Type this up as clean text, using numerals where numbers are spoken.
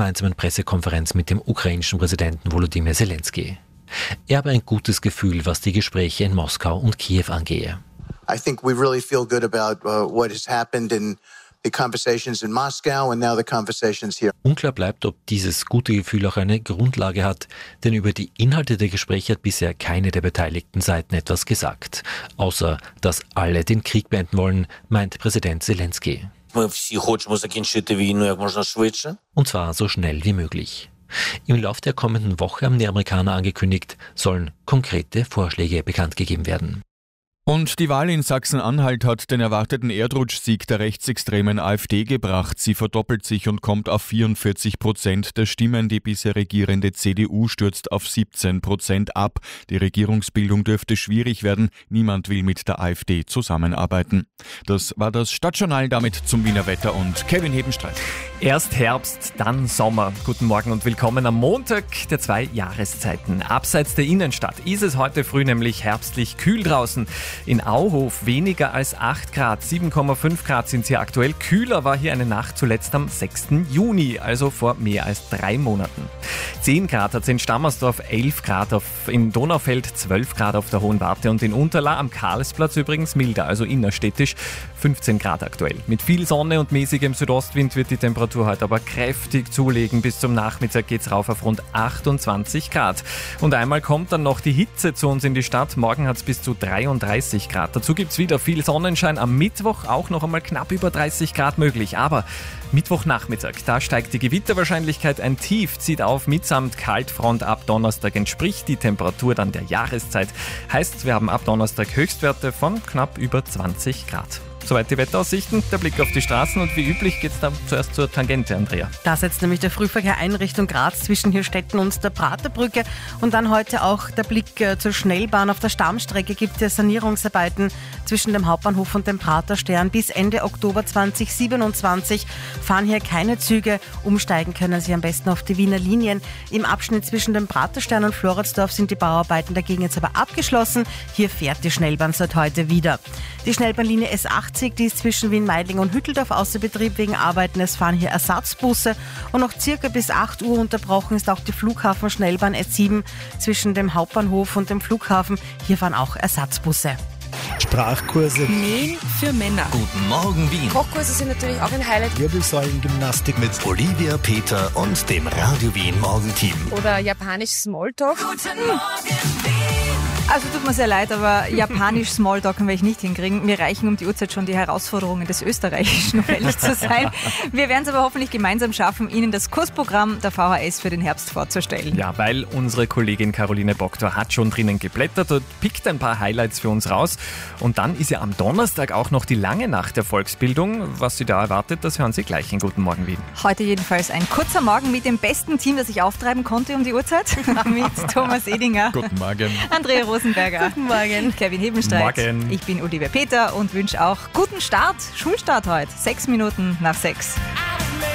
gemeinsamen Pressekonferenz mit dem ukrainischen Präsidenten Volodymyr Zelensky. Er habe ein gutes Gefühl, was die Gespräche in Moskau und Kiew angehe. I think we really feel good about what has happened in the conversations in Moscow and now the conversations here. Unklar bleibt, ob dieses gute Gefühl auch eine Grundlage hat, denn über die Inhalte der Gespräche hat bisher keine der beteiligten Seiten etwas gesagt. Außer, dass alle den Krieg beenden wollen, meint Präsident Zelensky. Und zwar so schnell wie möglich. Im Lauf der kommenden Woche haben die Amerikaner angekündigt, sollen konkrete Vorschläge bekannt gegeben werden. Und die Wahl in Sachsen-Anhalt hat den erwarteten Erdrutschsieg der rechtsextremen AfD gebracht. Sie verdoppelt sich und kommt auf 44% der Stimmen. Die bisher regierende CDU stürzt auf 17% ab. Die Regierungsbildung dürfte schwierig werden. Niemand will mit der AfD zusammenarbeiten. Das war das Stadtjournal, damit zum Wiener Wetter und Kevin Hebenstreit. Erst Herbst, dann Sommer. Guten Morgen und willkommen am Montag der 2 Jahreszeiten. Abseits der Innenstadt ist es heute früh nämlich herbstlich kühl draußen. In Auhof weniger als 8 Grad, 7,5 Grad sind hier aktuell. Kühler war hier eine Nacht zuletzt am 6. Juni, also vor mehr als 3 Monaten. 10 Grad hat es in Stammersdorf, 11 Grad in Donaufeld, 12 Grad auf der Hohen Warte und in Unterla am Karlsplatz übrigens milder, also innerstädtisch 15 Grad aktuell. Mit viel Sonne und mäßigem Südostwind wird die Temperatur heute aber kräftig zulegen. Bis zum Nachmittag geht's rauf auf rund 28 Grad. Und einmal kommt dann noch die Hitze zu uns in die Stadt. Morgen hat es bis zu 33 Grad. Dazu gibt's wieder viel Sonnenschein. Am Mittwoch auch noch einmal knapp über 30 Grad möglich. Aber Mittwochnachmittag, da steigt die Gewitterwahrscheinlichkeit. Ein Tief zieht auf mitsamt Kaltfront. Ab Donnerstag entspricht die Temperatur dann der Jahreszeit. Heißt, wir haben ab Donnerstag Höchstwerte von knapp über 20 Grad. Soweit die Wetteraussichten, der Blick auf die Straßen und wie üblich geht's dann zuerst zur Tangente, Andrea. Da setzt nämlich der Frühverkehr ein Richtung Graz zwischen Hirstetten und der Praterbrücke und dann heute auch der Blick zur Schnellbahn. Auf der Stammstrecke gibt es Sanierungsarbeiten zwischen dem Hauptbahnhof und dem Praterstern. Bis Ende Oktober 2027 fahren hier keine Züge. Umsteigen können Sie am besten auf die Wiener Linien. Im Abschnitt zwischen dem Praterstern und Floridsdorf sind die Bauarbeiten dagegen jetzt aber abgeschlossen. Hier fährt die Schnellbahn seit heute wieder. Die Schnellbahnlinie S80, die ist zwischen Wien-Meidling und Hütteldorf außer Betrieb wegen Arbeiten. Es fahren hier Ersatzbusse und noch circa bis 8 Uhr unterbrochen ist auch die Flughafen-Schnellbahn S7 zwischen dem Hauptbahnhof und dem Flughafen. Hier fahren auch Ersatzbusse. Sprachkurse. Nähen für Männer. Guten Morgen Wien. Kochkurse sind natürlich auch ein Highlight. Wirbelsäulengymnastik mit Olivia, Peter und dem Radio Wien Morgenteam. Oder japanisch Smalltalk. Guten Morgen Wien. Also tut mir sehr leid, aber japanisch Smalltalk werde ich nicht hinkriegen. Mir reichen um die Uhrzeit schon die Herausforderungen des Österreichischen, um ehrlich zu sein. Wir werden es aber hoffentlich gemeinsam schaffen, Ihnen das Kursprogramm der VHS für den Herbst vorzustellen. Ja, weil unsere Kollegin Caroline Boktor hat schon drinnen geblättert und pickt ein paar Highlights für uns raus. Und dann ist ja am Donnerstag auch noch die lange Nacht der Volksbildung. Was Sie da erwartet, das hören Sie gleich in Guten Morgen Wien. Heute jedenfalls ein kurzer Morgen mit dem besten Team, das ich auftreiben konnte um die Uhrzeit. Mit Thomas Edinger. Guten Morgen. Andrea Rosenberger. Guten Morgen. Kevin Hebenstreit. Morgen. Ich bin Olivia Peter und wünsche auch guten Start, Schulstart heute. 6 Minuten nach 6.